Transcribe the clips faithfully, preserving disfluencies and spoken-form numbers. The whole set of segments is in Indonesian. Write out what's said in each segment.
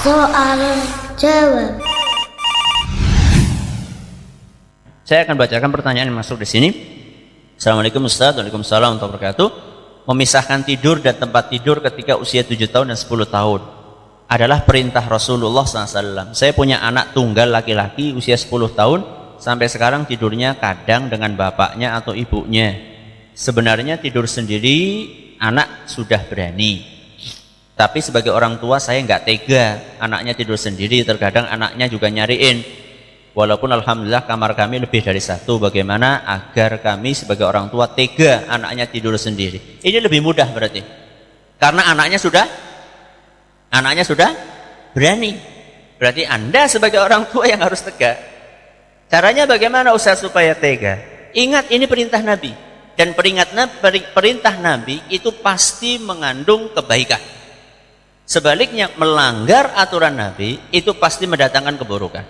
Soal jawab. Saya akan bacakan pertanyaan yang masuk di sini. Assalamualaikum Ustaz. Waalaikumsalam warahmatullahi wabarakatuh. Memisahkan tidur dan tempat tidur ketika usia tujuh tahun dan sepuluh tahun adalah perintah Rasulullah shallallahu alaihi wasallam. Saya punya anak tunggal laki-laki usia sepuluh tahun, sampai sekarang tidurnya kadang dengan bapaknya atau ibunya. Sebenarnya tidur sendiri anak sudah berani, tapi sebagai orang tua saya nggak tega anaknya tidur sendiri. Terkadang anaknya juga nyariin, walaupun alhamdulillah kamar kami lebih dari satu. Bagaimana agar kami sebagai orang tua tega anaknya tidur sendiri? Ini lebih mudah berarti, karena anaknya sudah Anaknya sudah berani. Berarti Anda sebagai orang tua yang harus tegas. Caranya bagaimana Ustaz supaya tega? Ingat, ini perintah Nabi. Dan peringat, perintah Nabi itu pasti mengandung kebaikan. Sebaliknya, melanggar aturan Nabi itu pasti mendatangkan keburukan.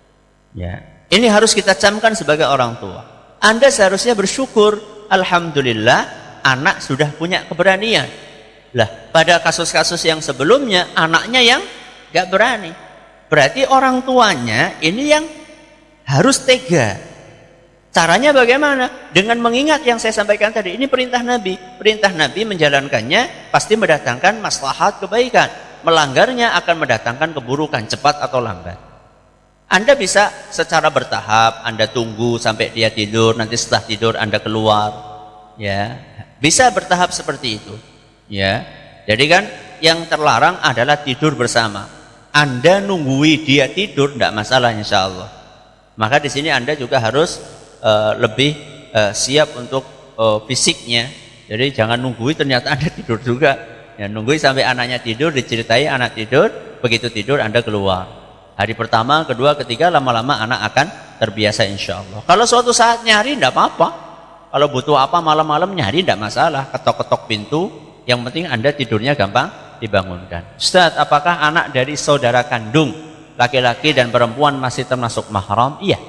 Ya. Ini harus kita camkan sebagai orang tua. Anda seharusnya bersyukur, alhamdulillah anak sudah punya keberanian. Lah, pada kasus-kasus yang sebelumnya anaknya yang gak berani. Berarti orang tuanya ini yang harus tega. Caranya bagaimana? Dengan mengingat yang saya sampaikan tadi. Ini perintah Nabi. Perintah Nabi menjalankannya pasti mendatangkan maslahat kebaikan. Melanggarnya akan mendatangkan keburukan, cepat atau lambat. Anda bisa secara bertahap, Anda tunggu sampai dia tidur, nanti setelah tidur Anda keluar. Ya, bisa bertahap seperti itu. Ya, jadi kan yang terlarang adalah tidur bersama. Anda nunggui dia tidur, tidak masalah insya Allah. Maka di sini Anda juga harus uh, lebih uh, siap untuk uh, fisiknya. Jadi jangan nunggui ternyata Anda tidur juga. Ya, nunggui sampai anaknya tidur, diceritai anak tidur, begitu tidur Anda keluar. Hari pertama, kedua, ketiga, lama-lama anak akan terbiasa insya Allah. Kalau suatu saat nyari, tidak apa-apa. Kalau butuh apa malam-malam nyari, tidak masalah. Ketok-ketok pintu. Yang penting Anda tidurnya gampang dibangunkan. Ustaz, apakah anak dari saudara kandung laki-laki dan perempuan masih termasuk mahram? Iya.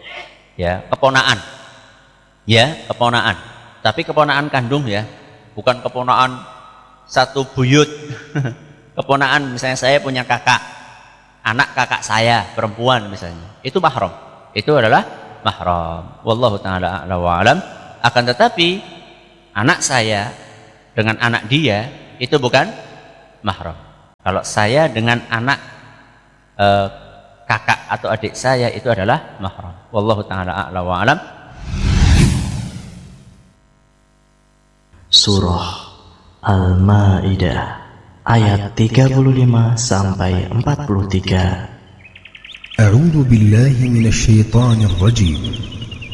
Ya, keponaan. Ya, keponaan. Tapi keponaan kandung ya, bukan keponaan satu buyut. Keponaan, misalnya saya punya kakak, anak kakak saya perempuan misalnya, itu mahram. Itu adalah mahram. Wallahu taala a'lam wa alam. Akan tetapi anak saya dengan anak dia itu bukan mahram. Kalau saya dengan anak eh, kakak atau adik saya itu adalah mahram. Wallahu taala a'lam wa alam. Surah Al-Maidah ayat tiga puluh lima sampai empat puluh tiga. A'udzu billahi minasy syaithanir rajim.